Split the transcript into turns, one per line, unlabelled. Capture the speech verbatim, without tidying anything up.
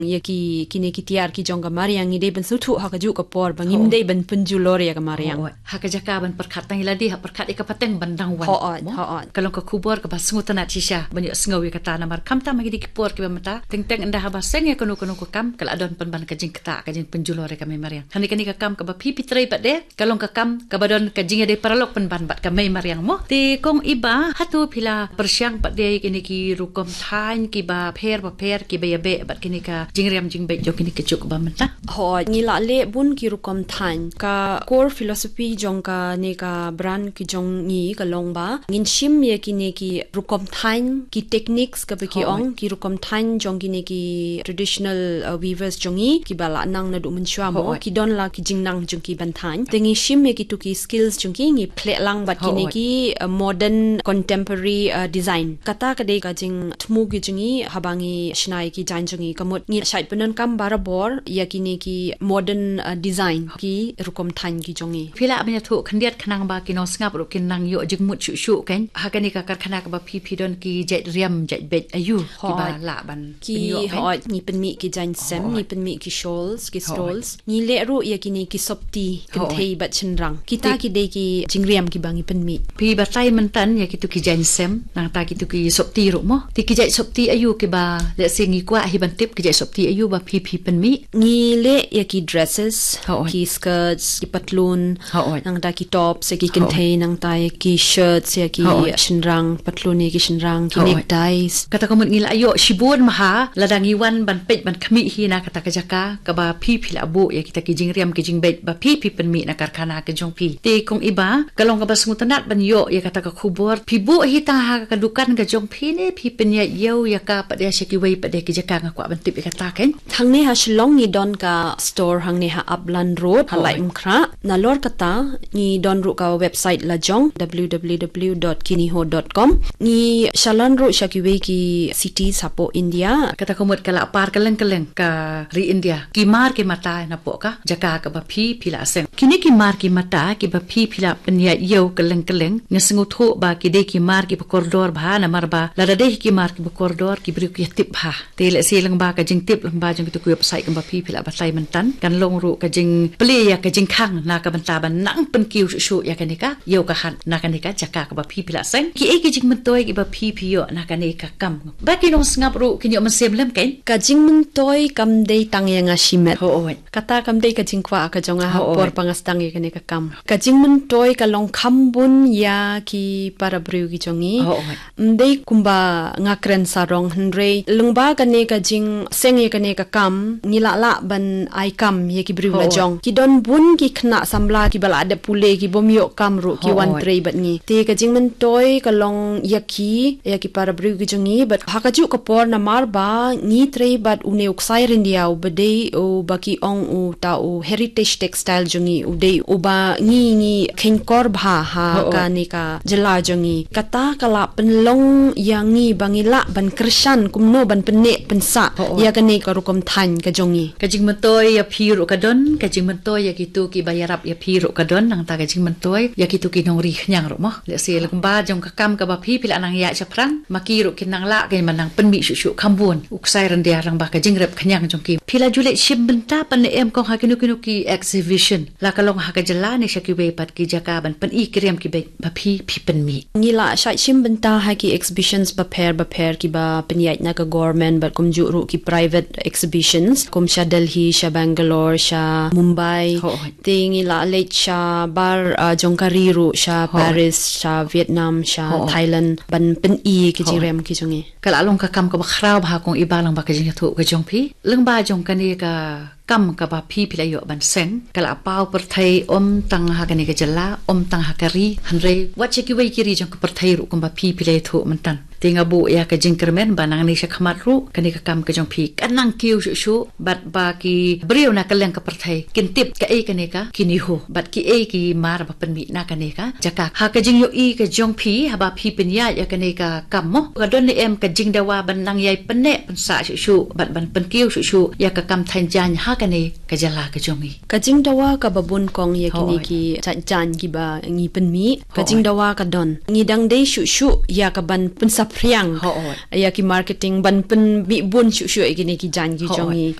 ya ki kini ki tiar ki jong ka mariang ide ben sutu ha ka ju ka por bangim dei ben penjulor ya ka mariang
ha ka jaka ban perkat tang iladi ha perkat ika pateng bandang wan
ho ho
kalong ka kubor ka basngutana tisha banyak sengawi kata namar kam ta magi di por ki mata teng teng indah ba seng ya kono kono ko kam kala adon pen ban ka jing kata ka jing penjulor ka me mariang hani kani ka kam ka ba pi pitrai pat de kalong ka kam ka badon ka jing de paralok pen ban bat ka me mariang mo ti kong iba hatu pila persyang pat de kini ki rukom thain ki ba pher ba pher ki ba ya be bat kini ka jingrem jingbe jo kini kecuk ba menta
ho ngila le bun ki rukom than ka core philosophy jong ka ne ka brand ki jong ni ka long ba ngin shim ye ki ne ki rukom than ki techniques ka ba ki ong ki rukom than jong ki ne ki traditional uh, weavers jongi ki bala nang na du mun shwa mo ki don la ki jingnang jong ki ban than tengi shim ye ki tu ki skills jong ki ngi ple lang bat ki ne ki uh, modern contemporary uh, design kata ka de ka jing thmu ki jingi habangi shnai ki jan jongi kamot ngi shait penon kam barabor yakini ki modern uh, design ki rukom than ki jongi
pila abanya thu khandiat khanang ba ki no ngap ru kin nang yo jingmut shu shu kan hakani ka kar khana ka ba phi phi don ki jet riam jet bet ayu ki ba la ban
ki ho ni pen mi ki jan sem ni pen mi ki shawls ki stoles ni le ru yakini ki sopti kan thei bat chinrang kita ki de ki jingriam ki bangi pen mi
phi ba tai man tan ya ki tu ki jan sem nang ta ki tu ki sopti ru mo ti ki jet sopti ayu ki ba le singi kwa hi ban tip ki jet sopti ayu ba phi phi pen mi
ngi le ya ki dresses ki skirts ki patlun nang ta ki tops ki contain nang ta ki shirts ya ki shinrang patlun ki shinrang ki neckties
kata ko mun ngila ayo shibun maha ladang iwan ban pej ban khami hi na kata ka jaka ka ba phi phi la bu ya kita ki jingriam ki jingbet ba phi phi pen mi na karkhana ke jong phi te kong iba kalong ka bas ngutanat ban yo ya kata ka khubor phi bu hi ta ha ka dukan ka jong phi ne phi pen ya yo ya ka pa de shaki wei pa de ki jaka nga kwa ban tip ka ta ken
thang ne ha shlong ni don ka store hang ne ha upland road ha lai mkhra na lor kata ni don ru ka website la jong w w w dot kiniho dot com ni shalan ru shakiwe ki cities hapo india
kata komot kala par kaleng kaleng ka ri india ki mar ki mata na po ka jaka ka ba phi phila seng kini ki mar ki mata ki ba phi phila penya yo kaleng kaleng ngesengu tho ba ki de ki mar ki koridor bha na mar ba la de ki mar ki koridor ki bri ki tip bha te le silang ba ka jing tip ba jing ki tu website ka ba phi phila ba sai man tan kan long ru ka jing ple ya ka jing khang na ka ban ta ban nang pen kiu shu ya ka ni ka yo ka han na ka ni ka jaka ka ba phi phila seng ki e ki jing man toy ki ba phi phi yo na ka ni ka kam ba ki no ngap ru ki yo man sem lem ken
ka jing man toy kam dei tang ya nga shimet
ho
kata kam dei ka jing kwa ka jonga ha por pangas tang ya ka ni ka kam ka jing man toy ka long kham bun ya ki para bru ki jongi mdei kumba nga kren sarong hnre lungba ka ne ka jing seng ya ka ne ka kam ngila la ban ai kam ye ki bru la jong ki don bun ki khna samla ki bala de pule ki bomyo kam ru ki wan trei bat ni te ka jing man toy ka long yaki ya ki para bru ki jongi but ha ka ju ka por na mar ba ni trei bat une uksai rindia u bade u baki ong u ta u heritage textile jongi u de u ba ni ni khen kor bha ha ka ni ka jela jongi kata kala penlong yangi bangila ban krishan kumno ban penne pensa ya ka ne ka rukom than ka jongi
ka jing man toy ya phiru ka don ka jing man toy ya ki tu ki bayarap ya phiru ka don nang ta ka jing man toy ya ki tu ki nong ri khnyang ro mo le se lung ba jong ka kam ka ba phi phila nang ya chaprang makiru kin nang la ke manang penmi shu shu khambun uksai ran dia rang ba ka jing rep khnyang jong ki phila jule shim benta pan em ko ha kinu kinu ki exhibition la ka long ha ka jala ne shaki we pat ki jaka ban pan i krem ki be ba phi phi pen mi
ngila shai shim benta ha ki exhibitions ba phair ba phair ki ba penyai na ka government ba kum ju ru ki private exhibitions kum sha Delhi sha Bangalore sha Mumbai tingi la late sha bar uh, jongkari ru sha Paris sha Vietnam sha Thailand ban pen i ki jirem ki jongi
kala long ka kam ka ba khrau ba kong ibalang ba ka jing thu ka jong phi leng ba jong ka ni ka kam ka ba phi phila yo ban seng kala pau per thai om tang ha ka ni ka jala om tang ha kari hanre wache ki wei ki ri jong ka per thai ru kum ba phi phila thu man tan tinga bu ya ka jing kermen banang ni sha khamat ru ka ni ka kam ka jong phi kanang kiu shu shu bat ba ki briu na ka leng ka per thai kin tip ka e ka ni ka kini ho bat ki e ki mar ba pen mi na ka ni ka jaka ha ka jing yo i ka jong phi ha ba phi pen ya ya ka ni ka kam mo ka don ni em ka jing dawa ban nang yai pen ne pen sa shu shu bat ban pen kiu shu shu ya ka kam thain jan ha kan ni kajala kejongi.
Kajing dawa ka babun kong ya kini ki jan ki ba ngi penmi. Kajing dawa ka don. Ngi dang dei shu shu ya ka ban pen sapriang. Ya ki marketing ban pen bi bun shu shu kini ki jan ki jongi.